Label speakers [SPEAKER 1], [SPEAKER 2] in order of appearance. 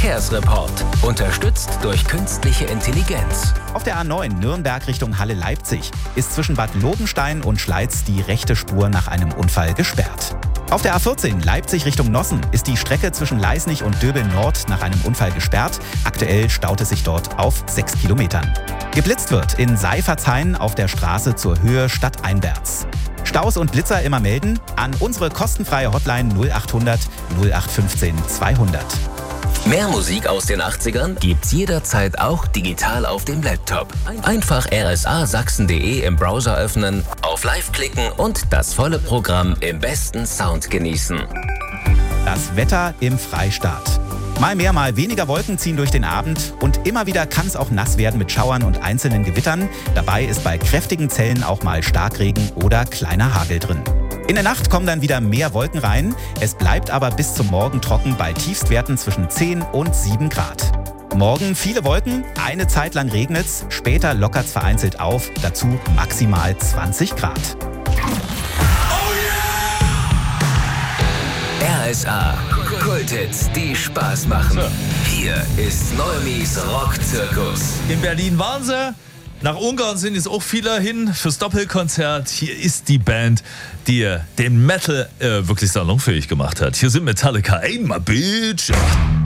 [SPEAKER 1] Verkehrsreport. Unterstützt durch künstliche Intelligenz.
[SPEAKER 2] Auf der A9 Nürnberg Richtung Halle-Leipzig ist zwischen Bad Lobenstein und Schleiz die rechte Spur nach einem Unfall gesperrt. Auf der A14 Leipzig Richtung Nossen ist die Strecke zwischen Leisnig und Döbel Nord nach einem Unfall gesperrt. Aktuell staut es sich dort auf 6 Kilometern. Geblitzt wird in Seifertshain auf der Straße zur Höhe stadteinwärts. Staus und Blitzer immer melden an unsere kostenfreie Hotline 0800 0815 200.
[SPEAKER 1] Mehr Musik aus den 80ern gibt's jederzeit auch digital auf dem Laptop. Einfach rsasachsen.de im Browser öffnen, auf Live klicken und das volle Programm im besten Sound genießen.
[SPEAKER 2] Das Wetter im Freistaat. Mal mehr, mal weniger Wolken ziehen durch den Abend und immer wieder kann es auch nass werden mit Schauern und einzelnen Gewittern. Dabei ist bei kräftigen Zellen auch mal Starkregen oder kleiner Hagel drin. In der Nacht kommen dann wieder mehr Wolken rein. Es bleibt aber bis zum Morgen trocken bei Tiefstwerten zwischen 10 und 7 Grad. Morgen viele Wolken, eine Zeit lang regnet's, später lockert's vereinzelt auf, dazu maximal 20 Grad.
[SPEAKER 1] RSA, Kulthits, die Spaß machen. Hier ist Neumis Rockzirkus.
[SPEAKER 3] In Berlin waren sie. Nach Ungarn sind jetzt auch viele hin fürs Doppelkonzert. Hier ist die Band, die den Metal wirklich salonfähig gemacht hat. Hier sind Metallica, Aim My Bitch.